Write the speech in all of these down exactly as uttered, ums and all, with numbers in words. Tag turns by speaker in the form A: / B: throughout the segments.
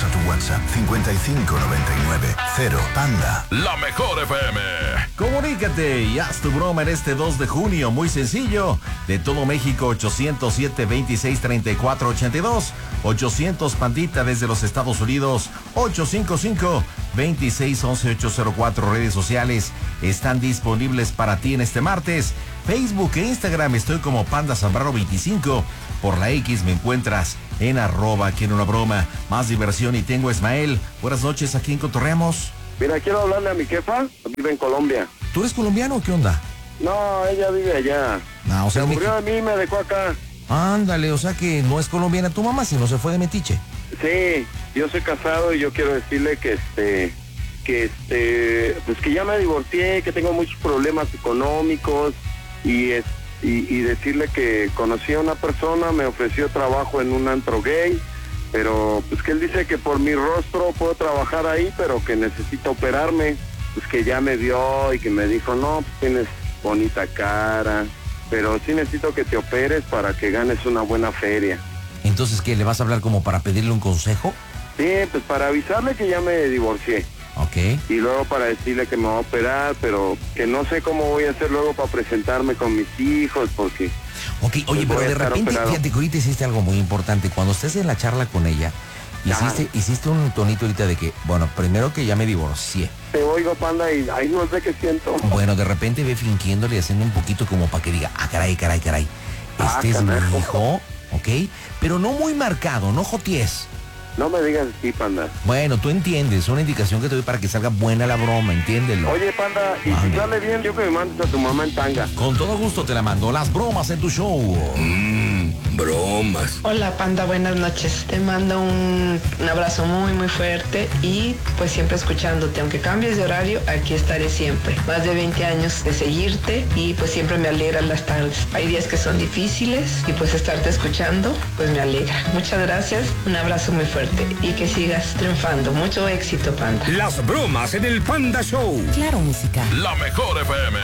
A: a tu WhatsApp cincuenta y cinco noventa y nueve cero Panda.
B: La mejor F M.
C: Comunícate y haz tu broma en este dos de junio, muy sencillo. De todo México, ochocientos siete, veintiséis, treinta y cuatro, ochenta y dos. ochocientos Pandita desde los Estados Unidos, ocho cinco cinco, veintiséis, once, ochocientos cuatro. Redes sociales están disponibles para ti en este martes. Facebook e Instagram estoy como Panda Zambrano veinticinco. Por la X me encuentras en arroba quiero una broma. Más diversión y tengo a Ismael. Buenas noches, ¿a quién cotorreamos?
D: Mira, quiero hablarle a mi jefa, vive en Colombia.
C: ¿Tú eres colombiano o qué onda?
D: No, ella vive allá.
C: No, o sea,
D: se aburrió de mí y me dejó acá.
C: Ándale, o sea que no es colombiana tu mamá, sino se fue de metiche.
D: Sí, yo soy casado y yo quiero decirle que este, que este, pues que ya me divorcié, que tengo muchos problemas económicos y es, y, y decirle que conocí a una persona, me ofreció trabajo en un antro gay, pero pues que él dice que por mi rostro puedo trabajar ahí, pero que necesito operarme, pues que ya me vio y que me dijo, no, pues tienes bonita cara, pero sí necesito que te operes para que ganes una buena feria.
C: Entonces, ¿qué? ¿Le vas a hablar como para pedirle un consejo?
D: Sí, pues para avisarle que ya me divorcié.
C: Ok.
D: Y luego para decirle que me va a operar, pero que no sé cómo voy a hacer luego para presentarme con mis hijos, porque...
C: Ok, oye,
D: pues
C: pero de repente, operado. Fíjate que ahorita hiciste algo muy importante. Cuando estés en la charla con ella, hiciste, hiciste un tonito ahorita de que, bueno, primero que ya me divorcié.
D: Te oigo, Panda, y ay, no sé qué siento.
C: Bueno, de repente ve fingiéndole y haciendo un poquito como para que diga, ah, caray, caray, caray. Este ah, es mi hijo, ok, pero no muy marcado, no joties.
D: No me digas así, Panda.
C: Bueno, tú entiendes, una indicación que te doy para que salga buena la broma, entiéndelo.
D: Oye, Panda, y Mande. Si sale bien, yo que me mandes a tu mamá en tanga.
C: Con todo gusto te la mando, las bromas en tu show.
B: Mmm, bromas.
E: Hola, Panda, buenas noches. Te mando un, un abrazo muy, muy fuerte y pues siempre escuchándote. Aunque cambies de horario, aquí estaré siempre. Más de veinte años de seguirte y pues siempre me alegra las tardes. Hay días que son difíciles y pues estarte escuchando, pues me alegra. Muchas gracias, un abrazo muy fuerte. Y que sigas triunfando. Mucho éxito, Panda.
B: Las bromas en el Panda Show.
F: Claro, música.
B: La mejor F M.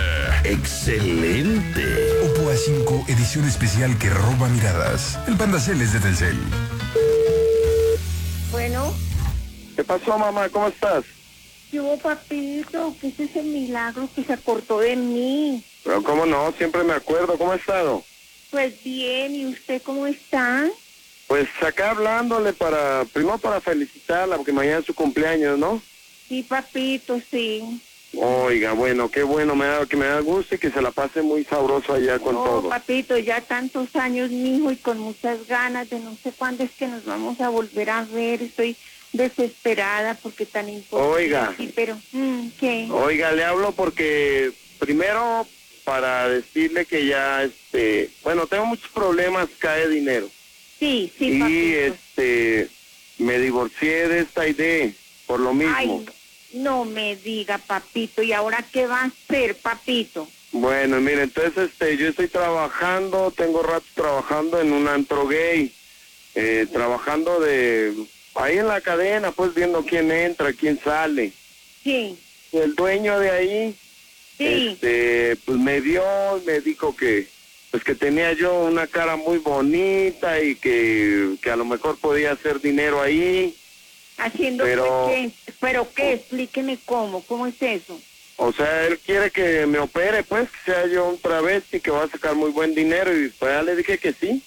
B: Excelente.
A: Oppo A cinco, edición especial que roba miradas. El Panda Cel es de Telcel.
G: Bueno.
D: ¿Qué pasó, mamá? ¿Cómo estás?
G: ¿Qué hubo, papito? ¿Qué es ese milagro que se acordó de mí?
D: Pero cómo no, siempre me acuerdo. ¿Cómo ha estado?
G: Pues bien, ¿y usted cómo está?
D: Pues acá hablándole para, primero para felicitarla, porque mañana es su cumpleaños, ¿no?
G: Sí, papito, sí.
D: Oiga, bueno, qué bueno, me da, que me da gusto y que se la pase muy sabroso allá con
G: oh,
D: todo.
G: Papito, ya tantos años, mijo, y con muchas ganas de no sé cuándo es que nos vamos a volver a ver. Estoy desesperada porque tan importante.
D: Oiga.
G: Sí, pero, mm, ¿qué?
D: Oiga, le hablo porque, primero, para decirle que ya, este, bueno, tengo muchos problemas, cae dinero.
G: Sí, sí,
D: y
G: papito.
D: este me divorcié de esta idea por lo mismo.
G: Ay, no me diga, papito, ¿y ahora qué va a hacer, papito?
D: Bueno, mire, entonces este yo estoy trabajando, tengo rato trabajando en un antro gay, eh, trabajando de ahí en la cadena, pues viendo quién entra, quién sale.
G: Sí.
D: El dueño de ahí,
G: sí.
D: este, pues me vio, me dijo que pues que tenía yo una cara muy bonita y que, que a lo mejor podía hacer dinero ahí.
G: Haciendo
D: pero,
G: qué, pero qué, explíqueme cómo, cómo es eso.
D: O sea, él quiere que me opere, pues, que sea yo un travesti que va a sacar muy buen dinero y pues ya le dije que sí.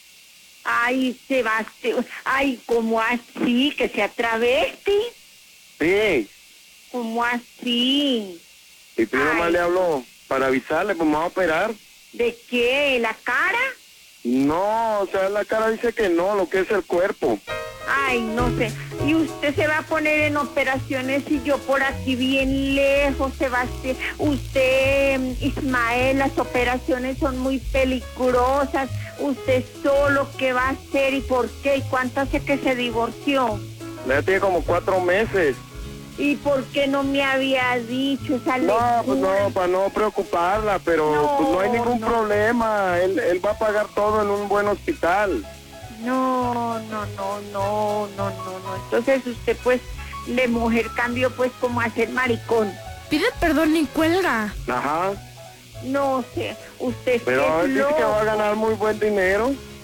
G: Ay, Sebastián, ay, ¿cómo así? ¿Que sea travesti?
D: Sí.
G: ¿Cómo así?
D: Y tú nomás le hablo para avisarle, pues me va a operar.
G: ¿De qué? ¿La cara?
D: No, o sea, la cara dice que no, lo que es el cuerpo.
G: Ay, no sé. Y usted se va a poner en operaciones y yo por aquí bien lejos, Sebastián. Usted, Ismael, las operaciones son muy peligrosas. Usted solo, ¿qué va a hacer y por qué? ¿Y cuánto hace que se divorció?
D: Ya tiene como cuatro meses.
G: ¿Y por qué no me había dicho esa locura?
D: No, pues no, para no preocuparla, pero no, pues no hay ningún no. problema. Él, él va a pagar todo en un buen hospital.
G: No, no, no, no, no, no, no. Entonces usted pues de mujer cambió pues como a ser maricón.
H: Pide perdón y cuelga.
D: Ajá.
G: No sé, usted
D: pero él dice
G: loco.
D: que va a ganar muy buen dinero.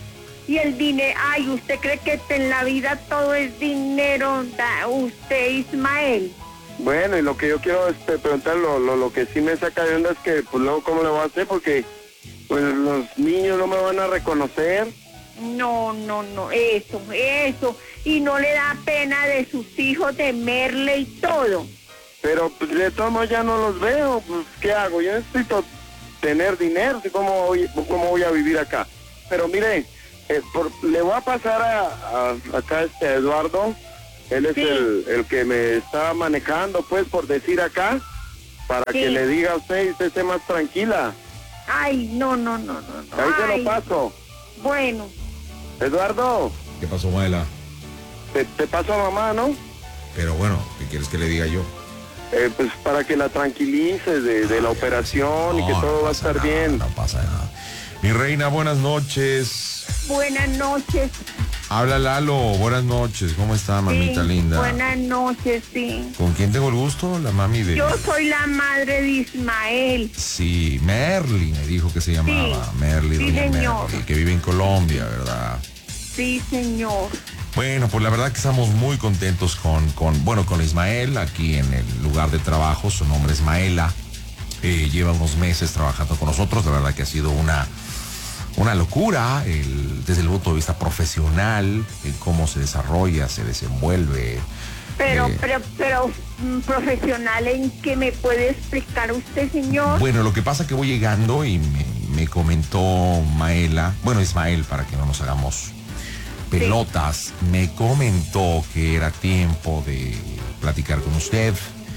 G: Y el dinero, ay, ¿usted cree que en la vida todo es dinero, da usted, Ismael?
D: Bueno, y lo que yo quiero este, preguntar, lo, lo, lo que sí me saca de onda es que, pues luego, ¿cómo le voy a hacer? Porque, pues, los niños no me van a reconocer.
G: No, no, no, eso, eso. Y no le da pena de sus hijos, de Merle y todo.
D: Pero, pues, de todos modos ya no los veo, pues, ¿qué hago? Yo necesito tener dinero, ¿cómo voy, cómo voy a vivir acá? Pero, mire... Eh, por, le voy a pasar a, a acá este a Eduardo, él es sí. el, el que me está manejando, pues, por decir acá, para sí. que le diga a usted y usted esté más tranquila.
G: Ay, no, no, no, no. no.
D: Ahí
G: Ay.
D: se lo paso.
G: Bueno.
D: Eduardo.
C: ¿Qué pasó, Maela?
D: Te, te paso a mamá, ¿no?
C: Pero bueno, ¿qué quieres que le diga yo?
D: Eh, pues para que la tranquilices de, de la operación no, y que todo no va a estar
C: nada,
D: bien.
C: No pasa nada. Mi reina, buenas noches.
G: Buenas noches.
C: Habla Lalo, buenas noches. ¿Cómo está, mamita
G: sí,
C: linda?
G: Buenas noches, sí.
C: ¿Con quién tengo el gusto? La mami de...
G: Yo soy la madre de Ismael.
C: Sí, Merly me dijo que se llamaba. Sí, Merly,
G: sí,
C: doña
G: señor.
C: Merly, que vive en Colombia, ¿verdad?
G: Sí, señor.
C: Bueno, pues la verdad que estamos muy contentos con, con bueno, con Ismael aquí en el lugar de trabajo. Su nombre es Maela. Eh, lleva unos meses trabajando con nosotros. La verdad que ha sido una... Una locura el, desde el punto de vista profesional, el cómo se desarrolla, se desenvuelve.
G: Pero,
C: eh,
G: pero, pero, profesional, ¿en qué me puede explicar usted, señor?
C: Bueno, lo que pasa es que voy llegando y me, me comentó Maela, bueno, Ismael, para que no nos hagamos pelotas, sí. me comentó que era tiempo de platicar con usted,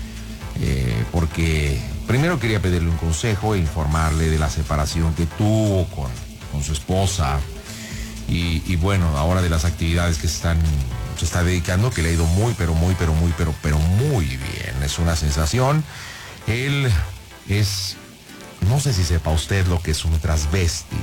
C: eh, porque primero quería pedirle un consejo e informarle de la separación que tuvo con... con su esposa y, y bueno, ahora de las actividades que se están se está dedicando, que le ha ido muy, pero muy, pero muy, pero, pero muy bien. Es una sensación. Él es, no sé si sepa usted lo que es un transvesti.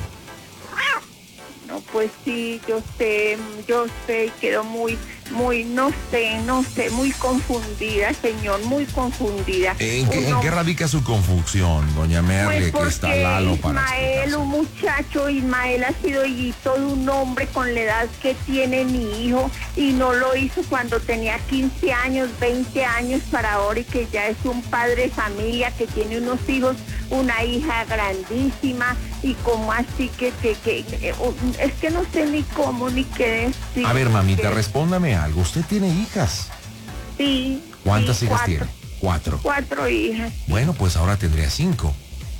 G: No, pues sí, yo sé, yo sé, y quedo muy, muy, no sé, no sé, muy confundida, señor, muy confundida.
C: ¿En qué,
G: Uno,
C: ¿en qué radica su confusión, doña Merle,
G: pues
C: que está Lalo para
G: Ismael, un muchacho, Ismael ha sido y todo un hombre con la edad que tiene mi hijo y no lo hizo cuando tenía quince años, veinte años para ahora y que ya es un padre de familia, que tiene unos hijos, una hija grandísima y como así que, que, que, que es que no sé ni cómo ni qué decir.
C: A ver, mamita,
G: que...
C: respóndame algo. ¿Usted tiene hijas?
G: Sí.
C: ¿Cuántas
G: sí,
C: hijas
G: cuatro.
C: tiene? Cuatro.
G: Cuatro hijas.
C: Bueno, pues ahora tendría cinco.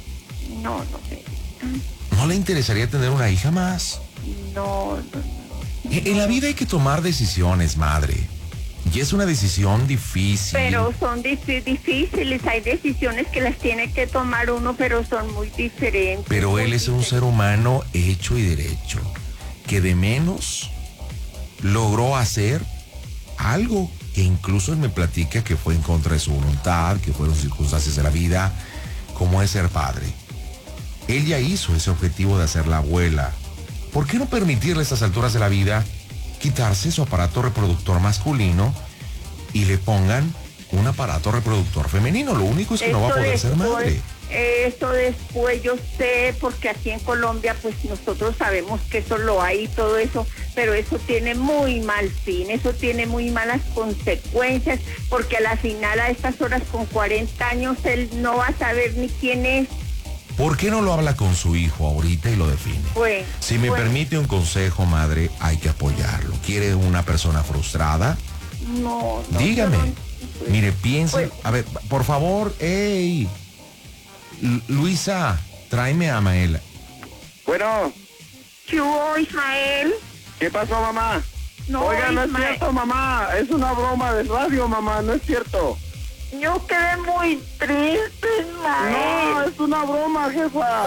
G: No, no me...
C: ¿No le interesaría tener una hija más?
G: No, no, no.
C: En, en la vida hay que tomar decisiones, madre. Y es una decisión difícil.
G: Pero son dif- difíciles, hay decisiones que las tiene que tomar uno, pero son muy diferentes.
C: Pero él es un ser humano hecho y derecho, que de menos logró hacer algo que incluso él me platica que fue en contra de su voluntad, que fueron circunstancias de la vida, como es ser padre. Él ya hizo ese objetivo de hacer la abuela. ¿Por qué no permitirle a estas alturas de la vida quitarse su aparato reproductor masculino y le pongan un aparato reproductor femenino? Lo único es que
G: Esto
C: no va a poder
G: después,
C: ser madre.
G: Eso después yo sé, porque aquí en Colombia pues nosotros sabemos que eso lo hay y todo eso, pero eso tiene muy mal fin, eso tiene muy malas consecuencias, porque a la final a estas horas con cuarenta años él no va a saber ni quién es.
C: ¿Por qué no lo habla con su hijo ahorita y lo define?
G: Bueno,
C: si me
G: bueno.
C: permite un consejo, madre, hay que apoyarlo. ¿Quiere una persona frustrada?
G: No, no.
C: Dígame.
G: No, pues,
C: Mire, piense.
G: pues,
C: a ver, por favor, ey. L- Luisa, tráeme a Maela.
D: Bueno.
G: ¿Qué hubo, Ismael?
D: ¿Qué pasó, mamá?
G: No,
D: Oiga, no
G: Ismael.
D: es cierto, mamá. Es una broma de radio, mamá. No es cierto.
G: Yo quedé muy triste, Ismael.
D: No, es una broma, jefa.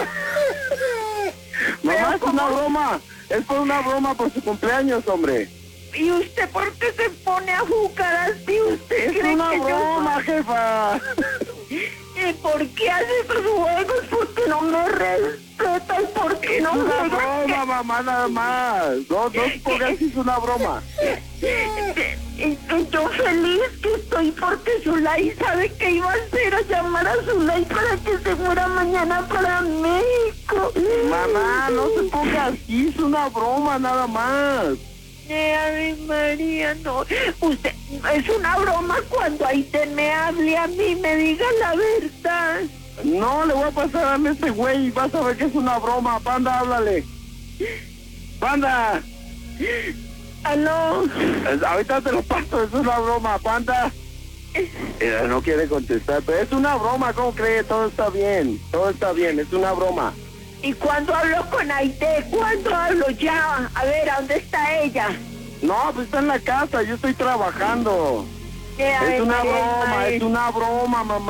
D: Mamá, es una broma. Es por una broma por su cumpleaños, hombre.
G: ¿Y usted por qué se pone a jugar así? ¿Usted
D: Es
G: cree
D: una
G: que
D: broma,
G: yo...
D: jefa.
G: ¿Y por qué hace esos juegos? ¿Por qué no me respetan? ¿Por qué no
D: Es una
G: me
D: broma, mamá, nada más. No, no, porque así es una broma.
G: Y, y yo feliz que estoy porque Zulay sabe que iba a hacer a llamar a Zulay para que se fuera mañana para México.
D: Mamá, no se ponga así, es una broma nada más.
G: Eh, Ave María, no. Usted, es una broma cuando Aide me hable a mí, me diga la verdad.
D: No, le voy a pasar a ese güey y vas a ver que es una broma. Panda, háblale. Panda.
G: Aló.
D: Ahorita te lo paso, es una broma, Panda. Eh, no quiere contestar, pero es una broma, ¿cómo cree? Todo está bien, todo está bien, es una broma.
G: ¿Y cuándo hablo con Aide? ¿Cuándo hablo ya? A ver, ¿a dónde está ella?
D: No, pues está en la casa, yo estoy trabajando.
G: Eh,
D: Es una
G: María,
D: broma,
G: María.
D: es una broma, mamá.